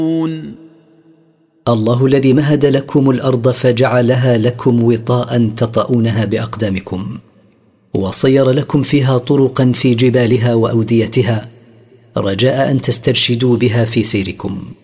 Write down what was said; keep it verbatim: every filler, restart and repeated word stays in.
الله الذي مهد لكم الأرض فجعلها لكم وطاء تطؤونها بأقدامكم، وصير لكم فيها طرقا في جبالها وأوديتها رجاء أن تسترشدوا بها في سيركم.